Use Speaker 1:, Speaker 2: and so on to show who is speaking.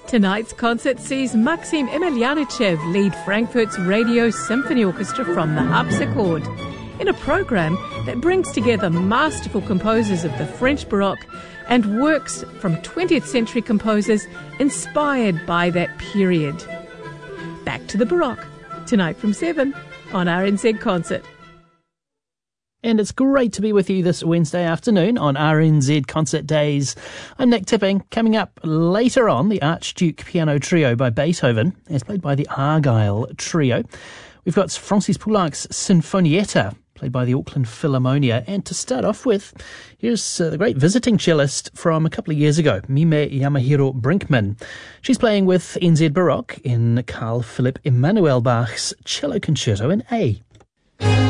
Speaker 1: Tonight's concert sees Maxim Emelianichev lead Frankfurt's Radio Symphony Orchestra from the harpsichord in a program that brings together masterful composers of the French Baroque and works from 20th century composers inspired by that period. Back to the Baroque, tonight from 7 on RNZ Concert.
Speaker 2: And it's great to be with you this Wednesday afternoon on RNZ Concert Days. I'm Nick Tipping. Coming up later on, the Archduke Piano Trio by Beethoven, as played by the Argyle Trio. We've got Francis Poulenc's Sinfonietta, played by the Auckland Philharmonia. And to start off with, here's the great visiting cellist from a couple of years ago, Mime Yamahiro Brinkman. She's playing with NZ Baroque in Carl Philipp Emanuel Bach's Cello Concerto in A.